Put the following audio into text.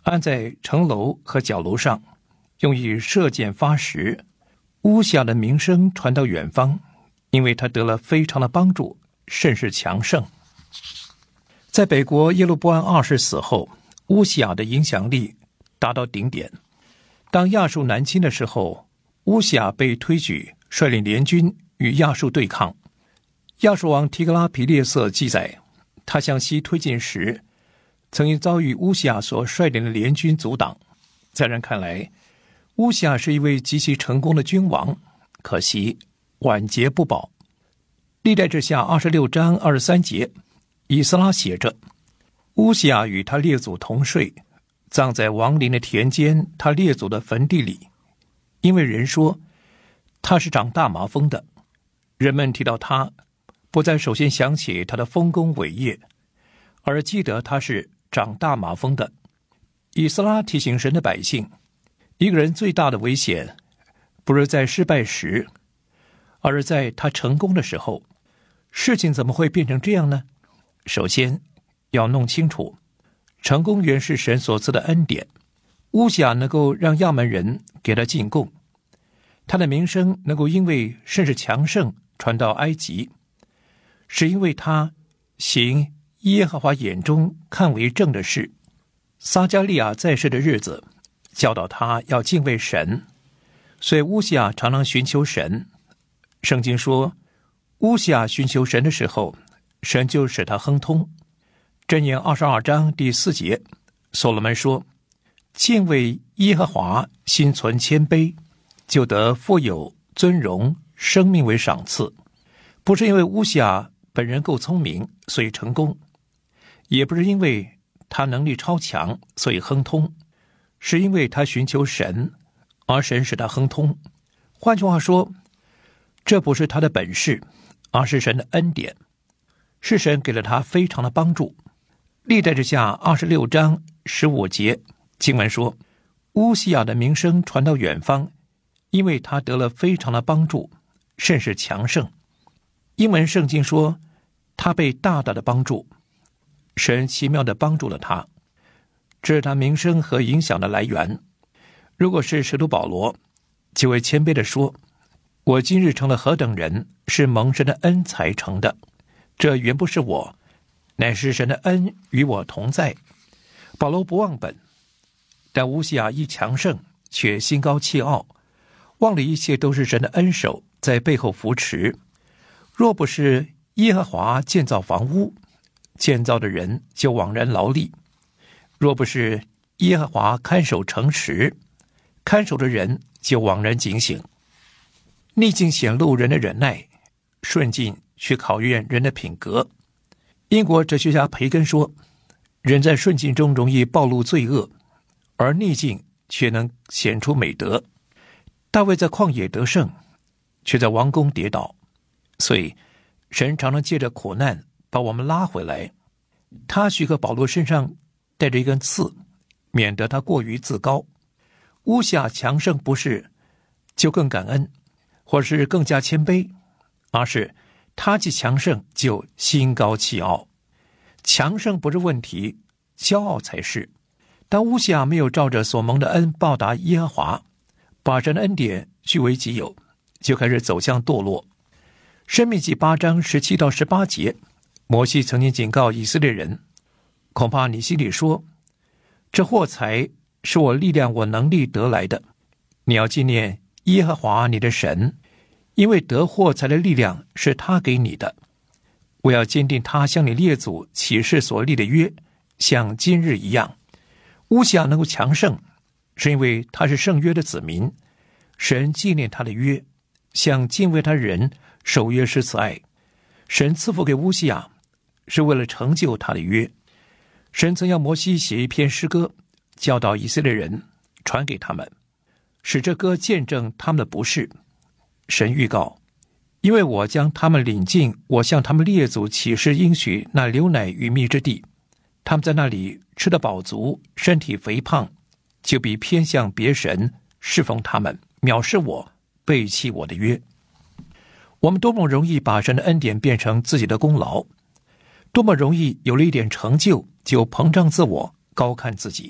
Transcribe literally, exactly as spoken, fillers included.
安在城楼和角楼上，用以射箭发石。乌西亚的名声传到远方，因为他得了非常的帮助，甚是强盛。在北国耶罗波安二世死后，乌西亚的影响力达到顶点。当亚述南侵的时候，乌西亚被推举率领联军与亚述对抗。亚述王提格拉皮列瑟记载，他向西推进时，曾经遭遇乌西亚所率领的联军阻挡。在人看来，乌西亚是一位极其成功的君王，可惜晚节不保。历代志下二十六章二十三节，以斯拉写着：乌西亚与他列祖同睡，葬在王陵的田间，他列祖的坟地里。因为人说他是长大麻风的，人们提到他，不再首先想起他的丰功伟业，而记得他是长大麻风的。以斯拉提醒神的百姓，一个人最大的危险不是在失败时，而是在他成功的时候。事情怎么会变成这样呢？首先要弄清楚，成功原是神所赐的恩典。乌西亚能够让亚门人给他进贡，他的名声能够因为甚是强盛传到埃及，是因为他行耶和华眼中看为正的事。撒迦利亚在世的日子，教导他要敬畏神，所以乌西亚常常寻求神。圣经说，乌西亚寻求神的时候，神就使他亨通。箴言二十二章第四节，所罗门说，敬畏耶和华，心存谦卑，就得富有尊荣，生命为赏赐。不是因为乌西亚本人够聪明所以成功，也不是因为他能力超强所以亨通，是因为他寻求神，而神使他亨通。换句话说，这不是他的本事，而是神的恩典，是神给了他非常的帮助。历代志下二十六章十五节经文说，乌西亚的名声传到远方，因为他得了非常的帮助，甚是强盛。英文圣经说，他被大大的帮助，神奇妙的帮助了他，这是他名声和影响的来源。如果是使徒保罗，就会谦卑地说，我今日成了何等人，是蒙神的恩才成的，这原不是我，乃是神的恩与我同在。保罗不忘本，但乌西亚一强盛，却心高气傲，忘了一切都是神的恩手在背后扶持。若不是耶和华建造房屋，建造的人就枉然劳力；若不是耶和华看守城池，看守的人就枉然警醒。逆境显露人的忍耐，顺境去考验人的品格。英国哲学家培根说，人在顺境中容易暴露罪恶，而逆境却能显出美德。大卫在旷野得胜，却在王宫跌倒，所以神常常借着苦难把我们拉回来。他许可保罗身上带着一根刺，免得他过于自高。乌西亚强盛不是就更感恩，或是更加谦卑，而是他既强盛就心高气傲。强盛不是问题，骄傲才是。当乌西亚没有照着所蒙的恩报答耶和华，把神的恩典据为己有，就开始走向堕落。申命记八章十七到十八节，摩西曾经警告以色列人，恐怕你心里说，这货财是我力量我能力得来的，你要纪念耶和华你的神，因为得货财的力量是他给你的。我要坚定他向你列祖起誓所立的约，像今日一样。乌西亚能够强盛，是因为他是圣约的子民，神纪念他的约，向敬畏他的人守约施慈爱。神赐福给乌西亚，是为了成就他的约。神曾要摩西写一篇诗歌，教导以色列人，传给他们，使这歌见证他们的不是。神预告，因为我将他们领进我向他们列祖起誓应许那流奶与蜜之地，他们在那里吃得饱足，身体肥胖，就必偏向别神，侍奉他们，藐视我，背弃我的约。我们多么容易把神的恩典变成自己的功劳，多么容易有了一点成就就膨胀自我，高看自己。